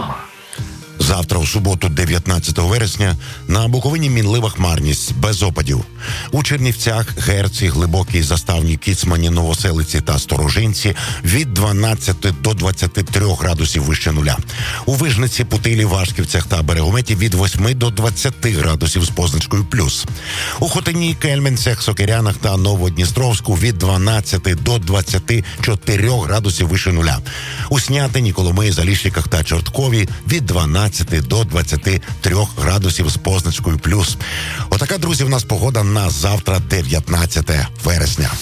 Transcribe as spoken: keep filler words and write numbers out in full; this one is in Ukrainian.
Завтра, у суботу, дев'ятнадцятого вересня, на Буковині мінлива хмарність, без опадів. У Чернівцях, Герці, Глибокій, Заставній, Кіцмані, Новоселиці та Сторожинці від дванадцяти до двадцяти трьох градусів вище нуля. У Вижниці, Путилі, Вашківцях та Берегометі від восьми до двадцяти градусів з позначкою плюс. У Хотині, Кельменцях, Сокирянах та Новодністровську від дванадцяти до двадцяти чотирьох градусів вище нуля. У Снятині, Коломиї, Заліщиках та Чорткові від дванадцяти до двадцяти трьох градусів з позначкою плюс. Отака, друзі, в нас погода на завтра, дев'ятнадцяте вересня.